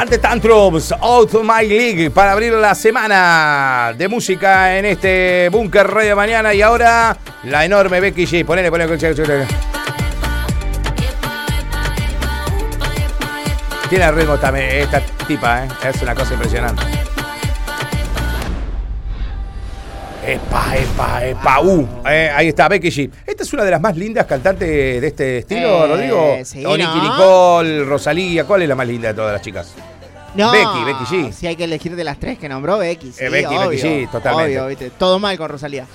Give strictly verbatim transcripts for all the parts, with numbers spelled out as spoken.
Ante Tantrums, Out of My League, para abrir la semana de música en este Búnker Radio Mañana. Y ahora, la enorme Becky G. Ponele, ponele. Tiene el ritmo también, esta tipa, ¿eh? Es una cosa impresionante. Epa, epa, epa, uh. Eh, ahí está, Becky G. Esta es una de las más lindas cantantes de este estilo, eh, Rodrigo. Sí, o Nicki ¿no? Nicole, Rosalía. ¿Cuál es la más linda de todas las chicas? No, Becky, Becky G. Si hay que elegir de las tres que nombró, Becky. Sí, eh, Becky, obvio, Becky G, totalmente. Obvio, ¿viste? Todo mal con Rosalía.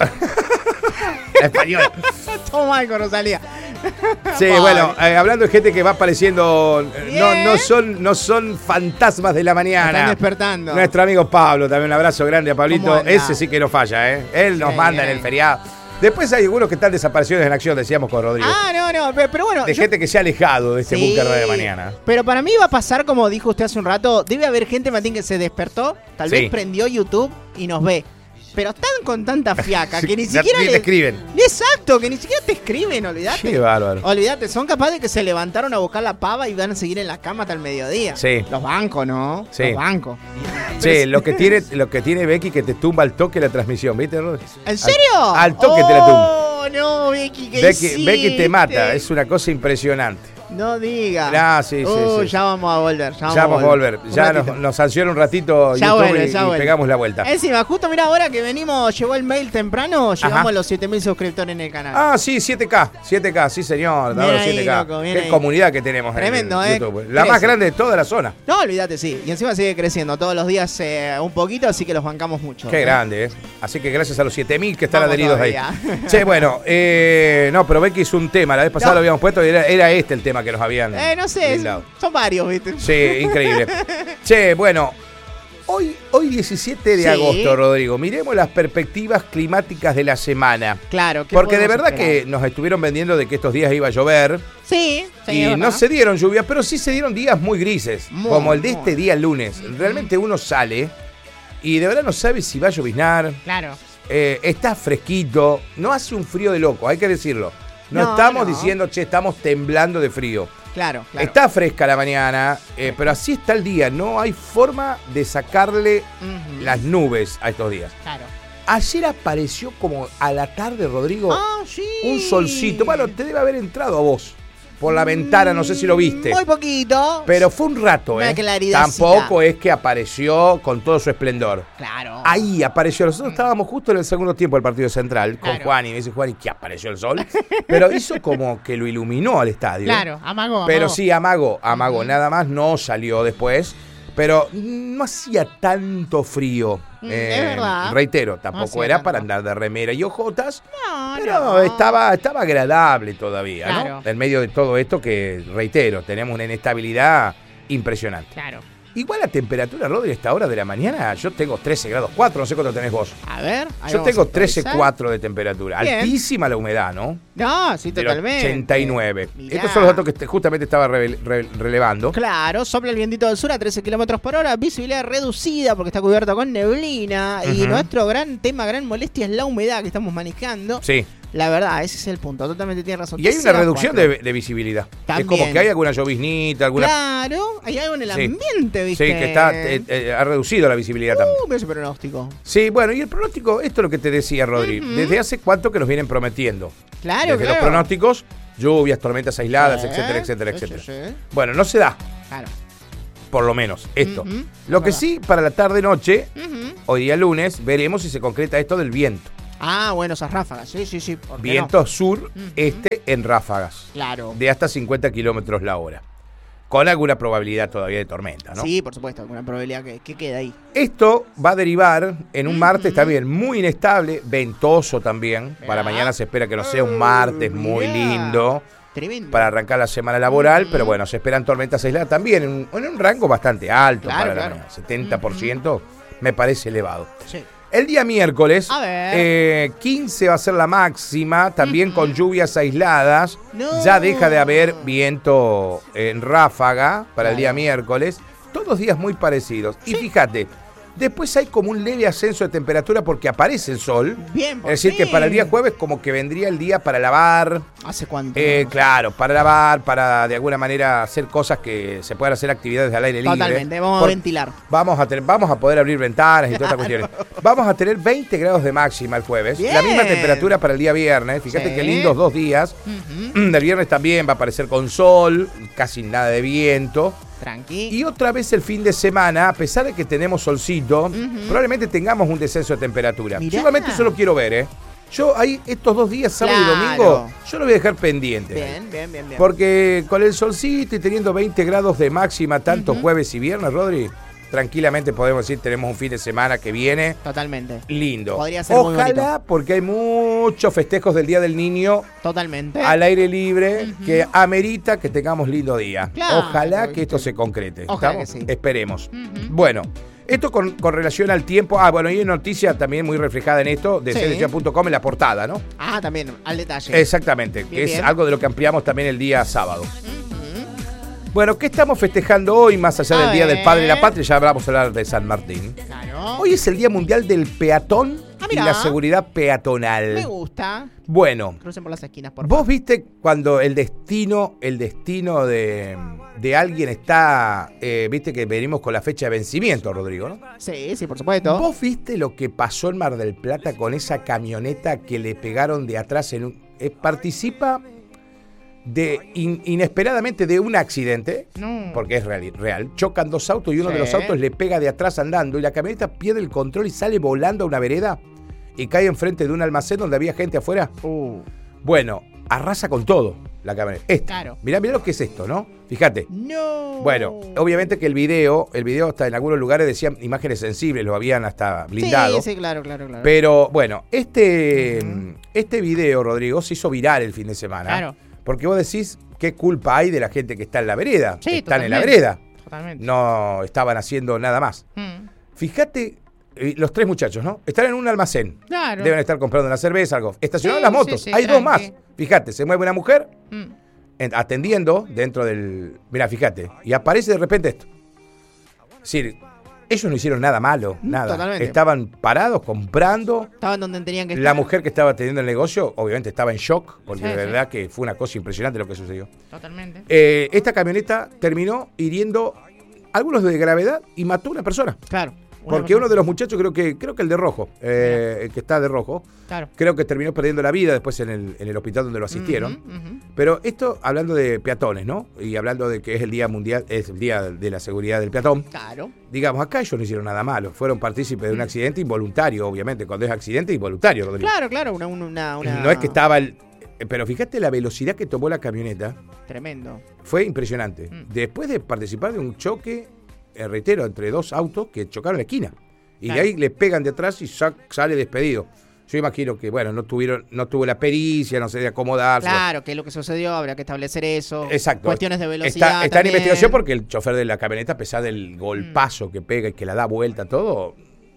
Español. Todo mal con Rosalía. Sí, Ay. bueno, eh, hablando de gente que va apareciendo, no, Bien. no, son, no son fantasmas de la mañana. Están despertando. Nuestro amigo Pablo, también un abrazo grande a ¿Cómo Pablito. anda? Ese sí que no falla, ¿eh? Él nos Sí, manda bien. en el feriado. Después hay algunos que están desaparecidos en acción, decíamos con Rodrigo. Ah, no, no, pero, pero bueno. de yo- gente que se ha alejado de este Sí, búnker de mañana. Pero para mí va a pasar como dijo usted hace un rato. Debe haber gente, Martín, que se despertó, tal Sí. vez prendió YouTube y nos ve. Pero están con tanta fiaca que ni Ya- siquiera ni te le- escriben. Exacto, que ni siquiera te escriben, olvídate. Qué bárbaro. Olvídate, son capaces que se levantaron a buscar la pava y van a seguir en la cama hasta el mediodía. Sí. Los bancos, ¿no? Sí. Los bancos. Sí, lo que tiene, lo que tiene Becky que te tumba al toque la transmisión, ¿viste, Rodrigo? ¿En serio? Al, al toque te la tumba. Oh, no, Becky, ¿qué Becky, hiciste? Becky te mata, es una cosa impresionante. No diga. Ah, sí, sí, Uh, sí. ya vamos a volver. Ya vamos, Ya vamos a volver. Un Ya ratito. nos, nos sanciona un ratito Ya YouTube vuelve, y, ya y vuelve. pegamos la vuelta. Encima, justo mira ahora que venimos, llegó el mail temprano, llegamos Ajá. a los siete mil suscriptores en el canal. Ah, sí, siete K. siete K, sí, señor. Bien Ahora ahí, siete K. loco, bien Qué ahí. comunidad que tenemos Tremendo, en ¿eh? YouTube. La Crece. más grande de toda la zona. No, olvídate, sí. Y encima sigue creciendo todos los días eh, un poquito, así que los bancamos mucho. Qué ¿eh? grande, ¿eh? Así que gracias a los siete mil que están Vamos adheridos todavía. ahí. Che, bueno, eh, no, pero Becky es un tema. La vez pasada No. lo habíamos puesto y era, era este el tema que nos habían Eh, no sé, brindado. son varios, ¿viste? Sí, increíble. Che, bueno, hoy, hoy diecisiete de Sí. agosto, Rodrigo, miremos las perspectivas climáticas de la semana. Claro. ¿qué Porque de podemos verdad esperar? que nos estuvieron vendiendo de que estos días iba a llover Sí, sí, y es no verdad. se dieron lluvias, pero sí se dieron días muy grises, Muy, como el de muy. este día lunes. Realmente uno sale y de verdad no sabe si va a lloviznar, Claro. eh, está fresquito, no hace un frío de loco, hay que decirlo. No, No, estamos no. diciendo, che, estamos temblando de frío. Claro, claro. Está fresca la mañana, eh, pero así está el día. No hay forma de sacarle Ujú. las nubes a estos días. Claro. Ayer apareció como a la tarde, Rodrigo, Ah, sí. un solcito. Bueno, te debe haber entrado a vos por la ventana, no sé si lo viste. Muy poquito. Pero fue un rato, Una ¿eh? claridadcita. Tampoco es que apareció con todo su esplendor. Claro. Ahí apareció. Nosotros estábamos justo en el segundo tiempo del partido central con Claro. Juan y me dice Juan, ¿y qué apareció el sol? Pero hizo como que lo iluminó al estadio. Claro, amago, Pero amago. sí, amago, amago, nada más no salió después. Pero no hacía tanto frío. Mm, es verdad. Reitero, No tampoco hacía era tanto. para andar de remera y ojotas. No, Pero no. estaba, estaba agradable todavía, Claro. ¿no? En medio de todo esto que, reitero, tenemos una inestabilidad impresionante. Claro. Igual la temperatura, Rodri, a esta hora de la mañana, yo tengo trece grados cuatro, no sé cuánto tenés vos. A ver. ahí Yo vamos tengo a trece actualizar. cuatro de temperatura. Bien. Altísima la humedad, ¿no? No, sí, Del totalmente. ochenta y nueve. Mirá. Estos son los datos que te- justamente estaba re- re- relevando. Claro, sopla el vientito del sur a trece kilómetros por hora, visibilidad reducida porque está cubierto con neblina. Y Ujú. nuestro gran tema, gran molestia es la humedad que estamos manejando. Sí. La verdad, ese es el punto, totalmente tiene razón. Y hay ¿Qué una será, reducción cuatro? de, de visibilidad. También. Es como que hay alguna lloviznita, alguna... Claro, hay algo en el Sí. ambiente, ¿viste? Sí, que está, eh, eh, ha reducido la visibilidad también. Uh, mira ese pronóstico. Sí, bueno, y el pronóstico, esto es lo que te decía, Rodri. Ujú. ¿Desde hace cuánto que nos vienen prometiendo? Claro, Desde claro. los pronósticos, lluvias, tormentas aisladas, Sí, etcétera, etcétera, sí, etcétera. sí, sí. Bueno, no se da, Claro. por lo menos, esto. Ujú, Lo que es sí, para la tarde-noche, Ujú. hoy día lunes, veremos si se concreta esto del viento. Ah, bueno, esas ráfagas. Sí, sí, sí. ¿por qué Viento no? sur-este en ráfagas, Claro. de hasta cincuenta kilómetros la hora. Con alguna probabilidad todavía de tormenta, ¿no? Sí, por supuesto, alguna probabilidad que, que quede ahí. Esto va a derivar en un martes Ujú. también muy inestable, ventoso también. Para ¿Verdad? mañana se espera que no sea un martes muy Mirá. lindo Tremendo. para arrancar la semana laboral, Ujú. pero bueno, se esperan tormentas aisladas también en un, en un rango bastante alto Claro, para la claro. mañana. setenta por ciento me parece elevado. Sí. El día miércoles, A ver. eh, quince va a ser la máxima, también Ujú. con lluvias aisladas. No. Ya deja de haber viento en ráfaga para el día Claro. miércoles. Todos días muy parecidos. Y Sí. fíjate, Después hay como un leve ascenso de temperatura porque aparece el sol. Bien, por Es decir, fin. que para el día jueves como que vendría el día para lavar. ¿Hace cuánto? Eh, claro, para lavar, para de alguna manera hacer cosas que se puedan hacer actividades al aire libre. Totalmente, vamos Por- a ventilar. Vamos a, tener, vamos a poder abrir ventanas y todas estas cuestiones. Vamos a tener veinte grados de máxima el jueves. Bien. La misma temperatura para el día viernes. Fíjate Sí. qué lindos dos días. Ujú. El viernes también va a aparecer con sol, casi nada de viento. Tranqui. Y otra vez el fin de semana, a pesar de que tenemos solcito, Ujú. probablemente tengamos un descenso de temperatura. Mirá. Yo igualmente eso lo quiero ver, ¿eh? Yo ahí estos dos días, sábado Claro. y domingo, yo lo voy a dejar pendiente. Bien, bien, bien, bien. Porque con el solcito y teniendo veinte grados de máxima, tanto Ujú. jueves y viernes, Rodri, tranquilamente podemos decir tenemos un fin de semana que viene Totalmente. lindo. Podría ser muy Ojalá, porque hay muchos festejos del Día del Niño Totalmente. al aire libre Ujú. que amerita que tengamos lindo día. Claro, Ojalá ¿viste? que esto se concrete. Ojalá ¿Estamos? que sí. Esperemos. Ujú. Bueno, esto con, con relación al tiempo. Ah, bueno, y hay una noticia también muy reflejada en esto de Sí. c d c punto com en la portada, ¿no? Ah, también, al detalle. Exactamente, que Bien, es bien. algo de lo que ampliamos también el día sábado. Ujú. Bueno, ¿qué estamos festejando hoy más allá A del Día ver. del Padre y la Patria? Ya vamos a hablar de San Martín. Claro. Hoy es el Día Mundial del Peatón Ah, y mirá. la Seguridad Peatonal. Me gusta. Bueno, Crucen por las esquinas, por vos favor. viste cuando el destino, el destino de, de alguien está, eh, viste que venimos con la fecha de vencimiento, Rodrigo, ¿no? Sí, sí, por supuesto. ¿Vos viste lo que pasó en Mar del Plata con esa camioneta que le pegaron de atrás en un... eh, participa de in- inesperadamente de un accidente, No. porque es real, real, chocan dos autos y uno Sí. de los autos le pega de atrás andando y la camioneta pierde el control y sale volando a una vereda y cae enfrente de un almacén donde había gente afuera. Uh. Bueno, arrasa con todo la camioneta. Esta. Claro. Mirá, mirá lo que es esto, ¿no? Fíjate. No. Bueno, obviamente que el video, el video hasta en algunos lugares decían imágenes sensibles, lo habían hasta blindado. Sí, sí, claro, claro, claro. Pero bueno, este, Ujú. este video, Rodrigo, se hizo viral el fin de semana. Claro. Porque vos decís, ¿qué culpa hay de la gente que está en la vereda? Sí, Están en la totalmente. vereda. Totalmente. No estaban haciendo nada más. Mm. Fíjate, eh, los tres muchachos, ¿no? Están en un almacén. Claro. Deben estar comprando una cerveza, algo. Estacionaron Sí, las motos. sí, sí, Hay dos más. tranqui. Fíjate, se mueve una mujer Mm. en- atendiendo dentro del... Mira, fíjate. Y aparece de repente esto. Es decir, ellos no hicieron nada malo, Mm, nada. totalmente. Estaban parados, comprando. Estaban donde tenían que estar. La mujer que estaba atendiendo el negocio, obviamente estaba en shock, porque Sí, de sí. verdad que fue una cosa impresionante lo que sucedió. Totalmente. Eh, esta camioneta terminó hiriendo algunos de gravedad y mató a una persona. Claro. Una Porque persona- uno de los muchachos, creo que creo que el de rojo, eh, el que está de rojo, Claro. creo que terminó perdiendo la vida después en el, en el hospital donde lo asistieron. Ujú, ujú. Pero esto hablando de peatones, ¿no? Y hablando de que es el Día Mundial, es el Día de la Seguridad del Peatón. Claro. Digamos, acá ellos no hicieron nada malo, fueron partícipes de un Mm. accidente involuntario, obviamente. Cuando es accidente, involuntario, Rodrigo. Claro, claro. Una, una, una- No es que estaba el... Pero fíjate la velocidad que tomó la camioneta, Tremendo. fue impresionante. Mm. Después de participar de un choque, eh, reitero, entre dos autos que chocaron en la esquina. Y Claro. de ahí le pegan de atrás y sa- sale despedido. Yo imagino que, bueno, no tuvieron, no tuvo la pericia, no sé, de acomodarse. Claro, que es lo que sucedió, habrá que establecer eso. Exacto. Cuestiones de Está, velocidad. está en también. investigación porque el chofer de la camioneta, a pesar del golpazo que pega y que la da vuelta todo,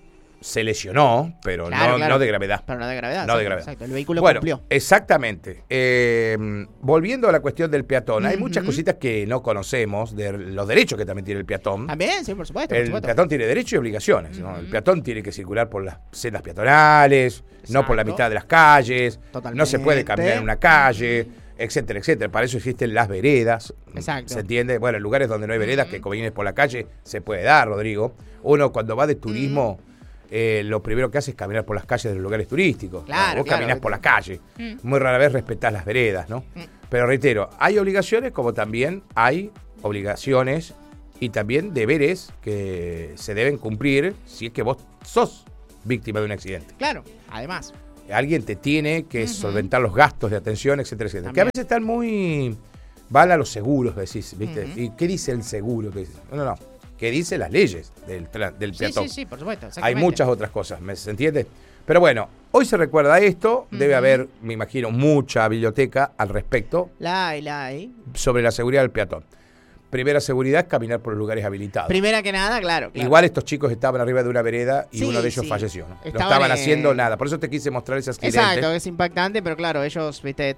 se lesionó, pero Claro, no, claro. no de gravedad. Pero no de gravedad. No de exacto, gravedad. Exacto. El vehículo Bueno, cumplió. exactamente. Eh, volviendo a la cuestión del peatón, hay Ujú. muchas cositas que no conocemos de los derechos que también tiene el peatón. También, sí, por supuesto. por El supuesto. peatón tiene derechos y obligaciones, ¿no? Ujú. El peatón tiene que circular por las sendas peatonales, no por la Exacto. mitad de las calles, Totalmente. no se puede caminar en una calle, etcétera, etcétera. Para eso existen las veredas. Exacto. ¿Se entiende? Bueno, en lugares donde no hay veredas, Ujú. que como vienes por la calle, se puede dar, Rodrigo. Uno cuando va de turismo, eh, lo primero que hace es caminar por las calles de los lugares turísticos. Claro, Vos claro. caminás por la calle. Mm. Muy rara vez respetás las veredas, ¿no? Mm. Pero reitero, hay obligaciones como también hay obligaciones y también deberes que se deben cumplir si es que vos sos víctima de un accidente. Claro, además. Alguien te tiene que Ujú. solventar los gastos de atención, etcétera, etcétera. Que a También. veces están muy... Van a los seguros, decís, ¿viste? Ujú. ¿Y qué dice el seguro? ¿Qué dice? No, no, no. ¿Qué dice las leyes del, tra- del Sí, peatón? sí, sí, por supuesto. Hay exactamente. muchas otras cosas, ¿me se entiende? Pero bueno, hoy se recuerda esto, debe Ujú. haber, me imagino, mucha biblioteca al respecto La hay, la hay. sobre la seguridad del peatón. Primera seguridad es caminar por los lugares habilitados. Primera que nada, claro. claro. Igual estos chicos estaban arriba de una vereda y Sí, uno de ellos sí. falleció. ¿no? No Estaban, estaban eh, haciendo nada. Por eso te quise mostrar ese accidente. Exacto, es impactante, pero claro, ellos, viste,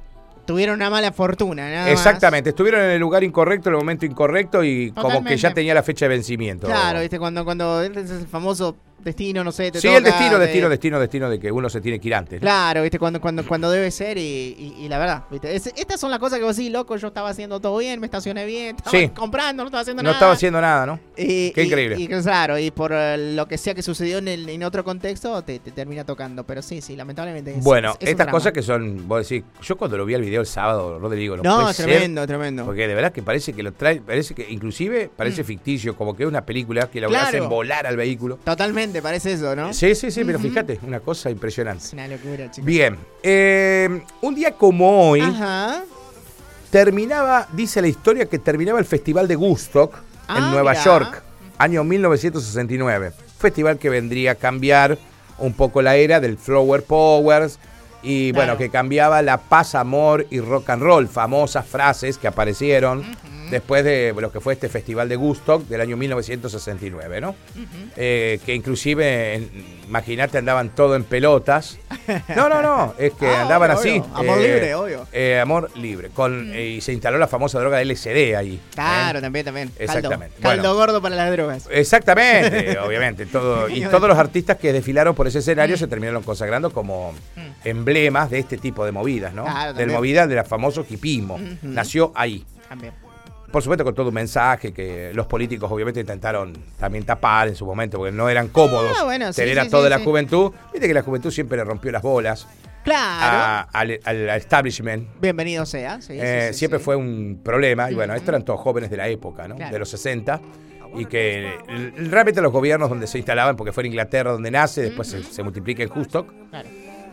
Tuvieron una mala fortuna, nada Exactamente, más. Estuvieron en el lugar incorrecto, en el momento incorrecto y Totalmente. Como que ya tenía la fecha de vencimiento. Claro, viste, cuando, cuando es el famoso destino, no sé, te Sí, toca, el destino, te... destino, destino, destino de que uno se tiene que ir antes, ¿no? Claro, viste, cuando, cuando, cuando debe ser y, y, y la verdad, viste, es, estas son las cosas que vos decís, loco, yo estaba haciendo todo bien, me estacioné bien, estaba sí. comprando, no estaba haciendo no nada. No estaba haciendo nada, ¿no? Y, Qué y, increíble. Y claro, y por uh, lo que sea que sucedió en, el, en otro contexto, te, te termina tocando, pero sí, sí, lamentablemente. Es, bueno, es, es estas cosas que son, vos decís, yo cuando lo vi al video el sábado, Rodrigo, no, no puede es ser, tremendo, tremendo. Porque de verdad que parece que lo trae, parece que inclusive parece mm. ficticio, como que es una película que lo claro. hacen volar al vehículo. Totalmente, parece eso, ¿no? Sí, sí, sí, uh-huh. pero fíjate, una cosa impresionante. Es una locura, chicos. Bien, eh, un día como hoy, Ajá. terminaba, dice la historia, que terminaba el Festival de Woodstock ah, en Nueva mirá. York, año mil novecientos sesenta y nueve. Festival que vendría a cambiar un poco la era del Flower Powers y claro. bueno, que cambiaba la paz, amor y rock and roll, famosas frases que aparecieron uh-huh. después de lo que fue este Festival de Woodstock del año mil novecientos sesenta y nueve, ¿no? Uh-huh. Eh, que inclusive, imagínate, andaban todo en pelotas. No, no, no, es que ah, andaban obvio, así. Obvio. Amor eh, libre, obvio. Eh, amor libre. Con, uh-huh. eh, y se instaló la famosa droga L S D ahí. Claro, ¿eh? también, también. Exactamente. Caldo, caldo bueno, gordo para las drogas. Exactamente, obviamente. Todo, y todos los artistas que desfilaron por ese escenario uh-huh. se terminaron consagrando como uh-huh. emblemas de este tipo de movidas, ¿no? Claro, del movida del famoso hipismo. Uh-huh. Nació ahí. También. Por supuesto con todo un mensaje que los políticos obviamente intentaron también tapar en su momento porque no eran cómodos ah, bueno, sí, tener sí, a toda sí, la sí. juventud. Viste que la juventud siempre le rompió las bolas claro. a, al, al establishment. Bienvenido sea. Sí, eh, sí, sí, siempre sí. fue un problema. Y Mm-hmm. bueno, estos eran todos jóvenes de la época, ¿no? Claro. De los sesenta. Y que realmente los gobiernos donde se instalaban, porque fue en Inglaterra donde nace, después mm-hmm. se, se multiplica en Woodstock. Claro.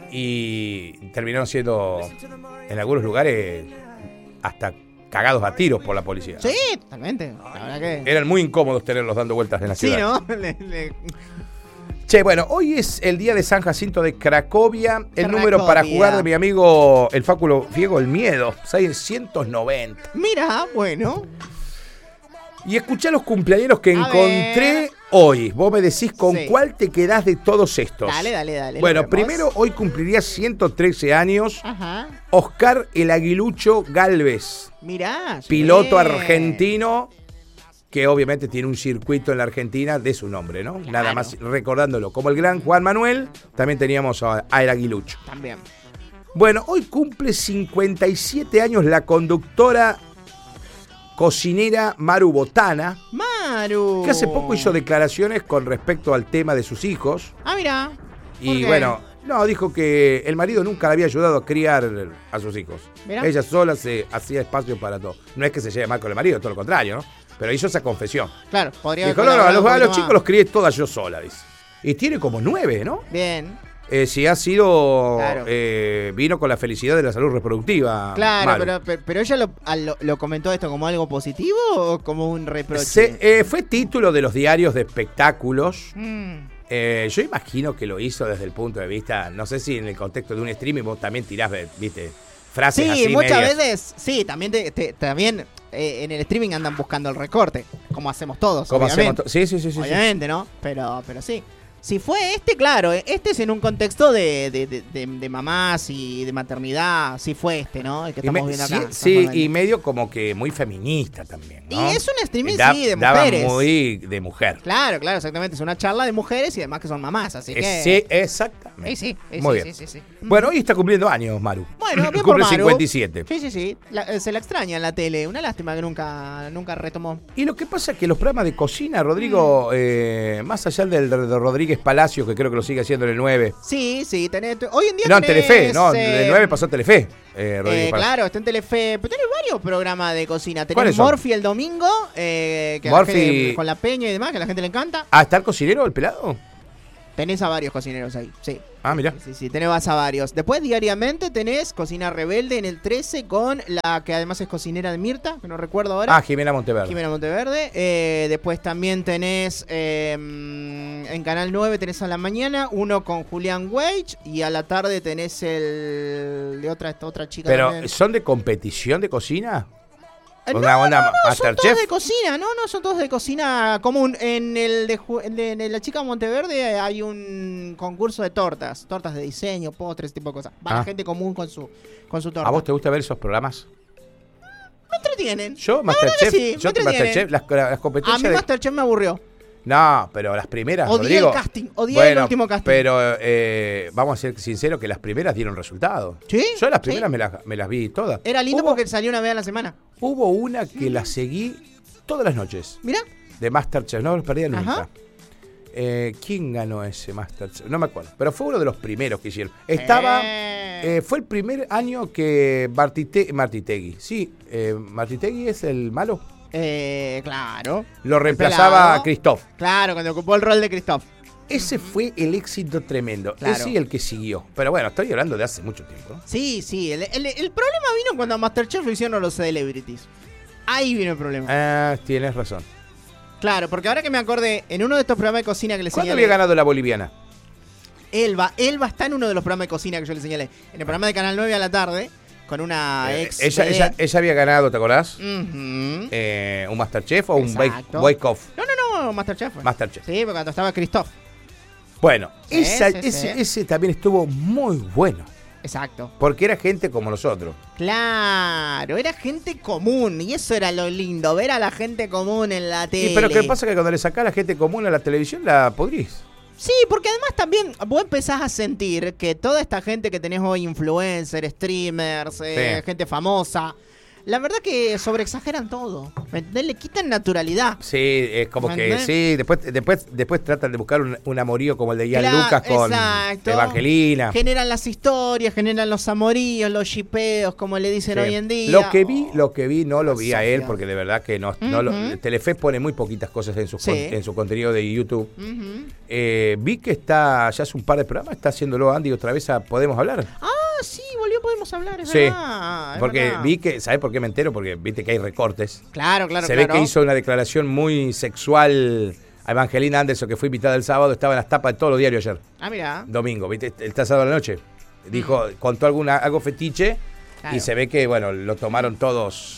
Y terminaron siendo, en algunos lugares, hasta cagados a tiros por la policía. Sí, totalmente. La verdad que... Eran muy incómodos tenerlos dando vueltas en la ciudad. Sí, ¿no? le, le... Che, bueno, hoy es el día de San Jacinto de Cracovia. El Cracovia. número para jugar de mi amigo el Fáculo Fiego, el miedo, seiscientos noventa. Mira, bueno. Y escuchá los cumpleañeros que A encontré ver. hoy. Vos me decís con Sí. cuál te quedás de todos estos. Dale, dale, dale. Bueno, lo vemos. primero hoy cumpliría ciento trece años Ajá. Oscar el Aguilucho Galvez. Mirá. Piloto sí. argentino que obviamente tiene un circuito en la Argentina de su nombre, ¿no? Claro. Nada más recordándolo. Como el gran Juan Manuel, también teníamos a, a el Aguilucho. También. Bueno, hoy cumple cincuenta y siete años la conductora cocinera Maru Botana, Maru. que hace poco hizo declaraciones con respecto al tema de sus hijos. Ah, mira. Y bueno, no, dijo que el marido nunca le había ayudado a criar a sus hijos. Mirá. Ella sola se hacía espacio para todo. No es que se lleve mal con el marido, todo lo contrario, ¿no? Pero hizo esa confesión. Claro, podría Dijo, haber no, no, a los, a colaborado los un chicos poquito los crié todas yo sola, dice. Y tiene como nueve, ¿no? más. Bien. Eh, si ha sido, Claro. eh, vino con la felicidad de la salud reproductiva. Claro, Maru. pero, pero, pero ella lo, a lo, lo comentó esto como algo positivo o como un reproche. Se, eh, fue título de los diarios de espectáculos. Mm. Eh, yo imagino que lo hizo desde el punto de vista, no sé si en el contexto de un streaming vos también tirás, viste, frases Sí, así muchas medias. veces, sí, también te, te- también eh, en el streaming andan buscando el recorte, como hacemos todos, ¿Cómo obviamente. hacemos to- sí, sí, sí, sí, sí. Obviamente, ¿no? Pero, pero sí. Si fue este, claro, eh, este es en un contexto de, de, de, de- de mamás y de maternidad, sí fue este, ¿no? El que Y estamos me- viendo sí, acá. sí, casualmente. y medio como que muy feminista también, Y ¿no? es un streaming, Da- sí, de daba mujeres. muy de mujer. Claro, claro, exactamente. Es una charla de mujeres y además que son mamás, así Eh, que... Sí, exactamente. Sí, sí, sí, Muy sí, bien. sí, sí, sí. Bueno, hoy está cumpliendo años, Maru. Bueno, bien por Cumple Maru. cincuenta y siete. Sí, sí, sí. La- eh, se la extraña en la tele. Una lástima que nunca, nunca retomó. Y lo que pasa es que los programas de cocina, Rodrigo, Mm. eh, más allá del de, de Rodríguez Palacios, que creo que lo sigue haciendo en el nueve. Sí, sí. Tenés, hoy en día No, en tenés, Telefe, no, eh, del nueve pasó a Telefe. Eh, Rodríguez Eh, Palacios. claro, está en Telefe. Pero tenés varios programas de cocina. Tenés ¿Cuáles son? Morphy el domingo, eh, que a Morphy- la gente, con la peña y demás, que a la gente le encanta. Ah, ¿está el cocinero, el pelado? Tenés a varios cocineros ahí, sí. Ah, mirá. Sí, sí, tenés a varios. Después, diariamente, tenés Cocina Rebelde en el trece con la que además es cocinera de Mirta, que no recuerdo ahora. Ah, Jimena Monteverde. Jimena Monteverde. Eh, después también tenés eh, en Canal nueve tenés a la mañana uno con Julián Weich y a la tarde tenés el de otra esta otra chica Pero, también. ¿son de competición de cocina? Eh, Una no, onda no, no, son Masterchef. todos de cocina, no, no, son todos de cocina común. En el de, Ju- en de- en la chica Monteverde hay un concurso de tortas, tortas de diseño, postres, ese tipo de cosas. Va Ah. la gente común con su, con su torta. ¿A vos te gusta ver esos programas? Me entretienen. Yo, La verdad que Masterchef, sí, me yo entretienen. Masterchef, las, las A competencias mí de- Masterchef me aburrió. No, pero las primeras, Odié Rodrigo. el casting, odié bueno, el último casting. Pero eh, vamos a ser sinceros que las primeras dieron resultado. ¿Sí? Yo las primeras Sí. me, las, me las vi todas. Era lindo Hubo- porque salía una vez a la semana. Hubo una que la seguí todas las noches, Mirá. de Masterchef, no los perdía nunca. Ajá. Eh, ¿Quién ganó ese Masterchef? No me acuerdo, pero fue uno de los primeros que hicieron. Estaba, Eh. eh, fue el primer año que Martite, Martitegui, sí, eh, Martitegui es el malo, Eh, claro. lo El reemplazaba pelado. a Christoph. Claro, cuando ocupó el rol de Christoph. Ese fue el éxito tremendo. Claro. Ese y el que siguió. Pero bueno, estoy hablando de hace mucho tiempo, ¿no? Sí, sí. El, el- el problema vino cuando a Masterchef lo hicieron los celebrities. Ahí vino el problema. Ah, tienes razón. Claro, porque ahora que me acordé, en uno de estos programas de cocina que le ¿Cuándo señalé, había ganado la boliviana? Elba, Elba está en uno de los programas de cocina que yo le señalé. En el programa de Canal nueve a la tarde, con una Eh, ex. ella, ella, vedette. ella había ganado, ¿te acordás? Ujú. Eh, ¿Un Masterchef o un Bake, Exacto. Bake Off? No, no, no, Masterchef. fue. Masterchef. Sí, porque cuando estaba Christoph. Bueno, Sí, esa- sí, ese, sí. ese también estuvo muy bueno. Exacto. Porque era gente como nosotros. Claro, era gente común. Y eso era lo lindo, ver a la gente común en la tele. Y pero ¿qué pasa? Que cuando le sacás a la gente común a la televisión, la podrís. Sí, porque además también vos empezás a sentir que toda esta gente que tenés hoy, influencers, streamers, eh, Sí. gente famosa, la verdad que sobreexageran todo. ¿Me entendés? Le quitan naturalidad. Sí, es como ¿Me que entendés? sí, después, después, después tratan de buscar un, un amorío como el de Ian Claro, Lucas con exacto. Evangelina. Generan las historias, generan los amoríos, los shipeos, como le dicen Sí. hoy en día. Lo que vi, lo que vi no lo vi a él, Sofía. porque de verdad que no, no lo- Ujú. Telefe pone muy poquitas cosas en su, Sí. con- en su contenido de YouTube. Ujú. Eh, vi que está, ya hace un par de programas, está haciéndolo Andy otra vez a Podemos Hablar. Ah, sí, volvió, podemos hablar, es Sí, verdad. es porque verdad. vi que, ¿sabes por qué me entero? Porque viste que hay recortes. Claro, claro, Se claro. ve que hizo una declaración muy sexual a Evangelina Anderson, que fue invitada el sábado, estaba en las tapas de todos los diarios ayer, Ah, mira. domingo, ¿viste? El sábado a la noche. Dijo, contó alguna, algo fetiche Claro. y se ve que, bueno, lo tomaron todos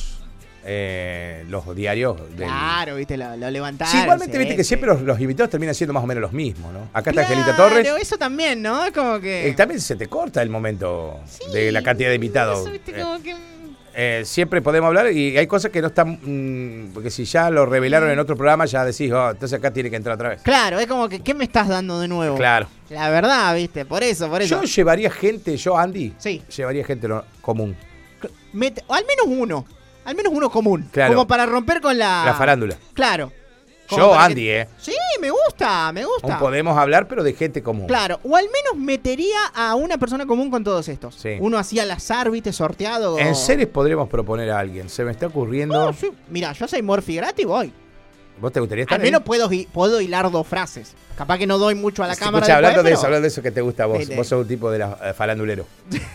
eh, los diarios. Del... Claro, viste, lo, lo levantaron. Sí, igualmente, sí, viste que sí. siempre los, los invitados terminan siendo más o menos los mismos, ¿no? Acá está Claro, Angelita Torres. eso también, ¿no? Es como que... Eh, también se te corta el momento Sí, de la cantidad de invitados. eso, viste, Eh, como que... eh, siempre podemos hablar y hay cosas que no están. mm, porque si ya lo revelaron en otro programa, ya decís, oh, entonces acá tiene que entrar otra vez. Claro, es como que, ¿qué me estás dando de nuevo? Claro. La verdad, viste, por eso, por eso. Yo llevaría gente, yo, Andy, Sí. llevaría gente no- común. Mete- o al menos uno, al menos uno común. Claro. Como para romper con la... La farándula. Claro. Como Yo, para Andy, que- ¿eh? Sí, me gusta, me gusta. Un podemos hablar, pero de gente común. Claro, o al menos metería a una persona común con todos estos. Sí. Uno así al azar, viste, sorteado. En series podríamos proponer a alguien. Se me está ocurriendo. No, sí. Mira, yo soy Morphy gratis, voy. ¿Vos te gustaría estar Al ahí? menos puedo, hi- puedo hilar dos frases. Capaz que no doy mucho a la Escucha, cámara. hablando después, de pero- eso, hablando de eso que te gusta a vos. Viste. Vos sos un tipo de la, eh, farandulero.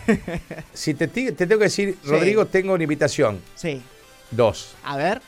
Si te, ti- te tengo que decir, Sí. Rodrigo, tengo una invitación. Sí. Dos. A ver.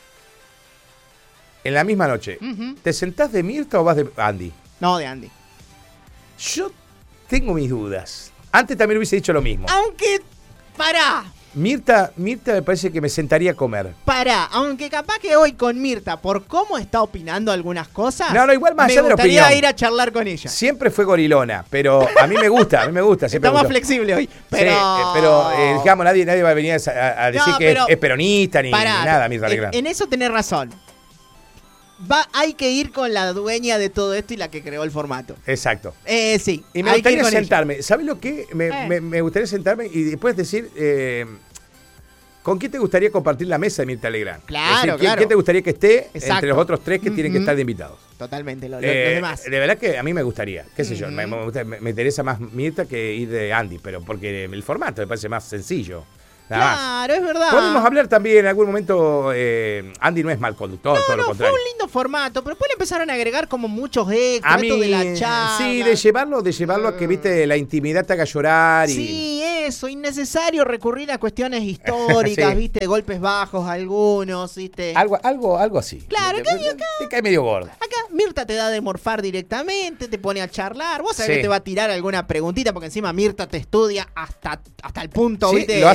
En la misma noche. Ujú. ¿Te sentás de Mirta o vas de Andy? No, de Andy. Yo tengo mis dudas. Antes también hubiese dicho lo mismo. Aunque, pará, Mirta, Mirta me parece que me sentaría a comer. pará. Aunque capaz que hoy con Mirta, por cómo está opinando algunas cosas. No, no, igual más me allá de la gustaría opinión. ir a charlar con ella. Siempre fue gorilona, pero a mí me gusta, a mí me gusta. Siempre Está me más gustó. flexible hoy. Sí, Pero, eh, pero eh, digamos, nadie, nadie va a venir a, a- a decir No, que pero- es, es peronista ni, Pará, ni nada, Mirta en, Legrand. en eso tenés razón. Va, hay que ir con la dueña de todo esto y la que creó el formato. Exacto. Eh, sí. Y me hay que ir gustaría con ella. sentarme. ¿Sabes lo que? Me, Eh. me- me gustaría sentarme y después decir, eh, ¿con quién te gustaría compartir la mesa de Mirta Legrand? Claro, Es decir, ¿quién, claro. ¿quién te gustaría que esté Exacto. entre los otros tres que tienen que Ujú. estar de invitados? Totalmente, lo- lo- Eh, los demás. De verdad que a mí me gustaría, qué sé yo, Ujú. me, me gusta- me- me interesa más Mirta que ir de Andy, pero porque el formato me parece más sencillo. Nada más. Claro, es verdad. Podemos hablar también en algún momento, eh, Andy no es mal conductor, todo lo No, fue contrario. un lindo formato, pero después le empezaron a agregar como muchos extras, A esto mí, de la charla. sí, de llevarlo, de llevarlo a que, viste, la intimidad te haga llorar y... Sí, eso, innecesario recurrir a cuestiones históricas, Sí. viste, golpes bajos algunos, viste. Algo, algo, algo así. Claro, te, que te- te cae medio gordo. Acá Mirta te da de morfar directamente, te pone a charlar, vos sabés Sí. que te va a tirar alguna preguntita, porque encima Mirta te estudia hasta, hasta el punto, Sí, viste. lo